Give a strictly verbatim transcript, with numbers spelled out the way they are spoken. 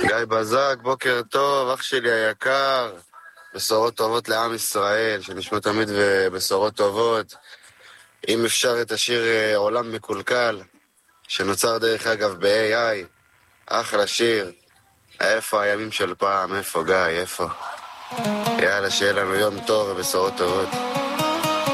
גיא בזק, בוקר טוב, אח שלי היקר. בשורות טובות לעם ישראל, שנשמע תמיד בשורות טובות. אם אפשר את השיר אה, עולם מקולקל, שנוצר דרך אגב ב-איי איי, אחלה שיר. איפה הימים של פעם, איפה גיא, איפה? יאללה, שיהיה לנו יום טוב ובשורות טובות.